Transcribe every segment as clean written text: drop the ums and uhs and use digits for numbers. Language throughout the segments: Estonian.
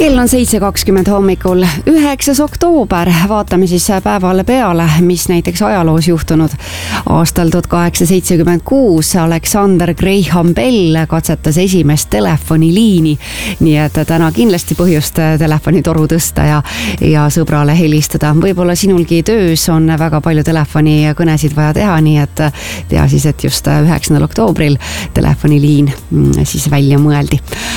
Kell on 7.20 hommikul, 9. oktoober. Vaatame siis päevale peale, mis näiteks ajaloos juhtunud. Aastal 1876 Alexander Graham Bell katsetas esimest telefoniliini. Nii et täna kindlasti põhjust telefonitoru tõsta ja sõbrale helistada. Võib-olla sinulgi töös on väga palju telefonikõnesid vaja teha, nii et tea siis, et just 9. oktoobril telefoniliin siis välja mõeldi.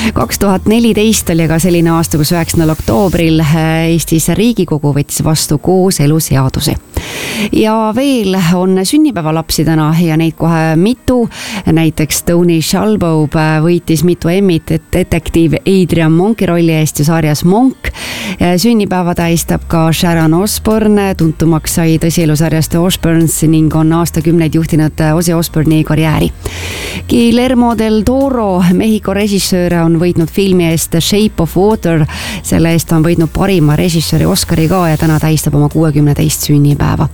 2014 oli ka selline aasta, kus 9. oktoobril Eestis Riigikogu võttis vastu kooseluseaduse. Ja veel on sünnipäevalapsi täna ja neid kohe mitu. Näiteks Tony Shalhoub võitis mitu Emmit detektiiv Adrian Monki rolli eest ja sarjas Monk. Sünnipäeva tähistab ka Sharon Osbourne, tuntumaks sai tõsielusarjast The Osbournes ning on aastakümneid juhtinud Ozzy Osbourne'i karjääri. Guillermo del Toro, Mehhiko režissöör, on võitnud filmi eest The Shape of Water. Selle eest on võitnud parima režissööri Oscari ka ja täna tähistab oma 60. sünnipäeva.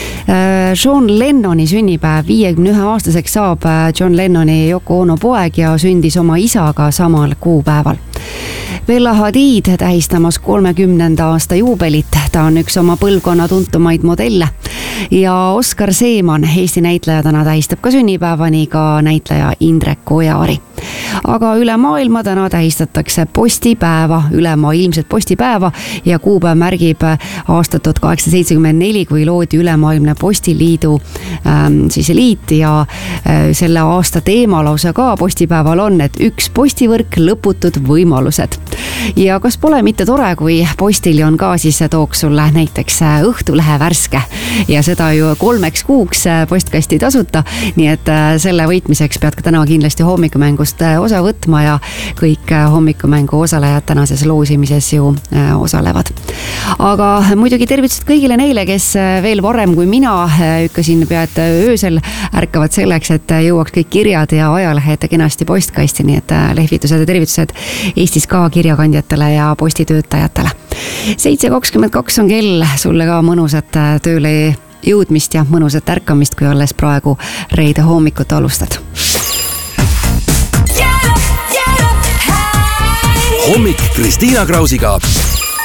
John Lennoni sünnipäev, 51-aastaseks saab John Lennoni Yoko Ono poeg ja sündis oma isaga samal kuupäeval. Bella Hadid tähistamas 30. aasta juubelit, ta on üks oma põlvkonna tuntumaid modelle. Ja Oskar Seeman, Eesti näitleja, täna tähistab ka sünnipäeva, nii ka näitleja Indrek Ojaari. Aga üle maailma täna tähistatakse postipäeva, ülemaailmset postipäeva ja kuupäev märgib aastat 1874, kui loodi Ülemaailmne Postiliidu siis liit ja selle aasta teemalause ka postipäeval on, et üks postivõrk, lõputud võimalused. Ja kas pole mitte tore, kui postiljon ka siis tooks sulle näiteks Õhtulehe värske ja seda ju 3 kuuks postkasti tasuta, nii et selle võitmiseks pead ka täna kindlasti hommikumängust osa võtma ja kõik hommikumängu osalejad tänases loosimises ju osalevad. Aga muidugi tervitused kõigile neile, kes veel varem kui mina ükkasin pea, et öösel ärkavad selleks, et jõuaks kõik kirjad ja ajalehed kenasti postkasti, nii et lehvitused ja tervitused Eestis ka kirjakandjatele ja postitöötajatele. 7.22 on kell, sulle ka mõnusat tööle jõudmist ja mõnusat ärkamist, kui alles praegu reede hommikut alustad. Hommik Kristiina Krausiga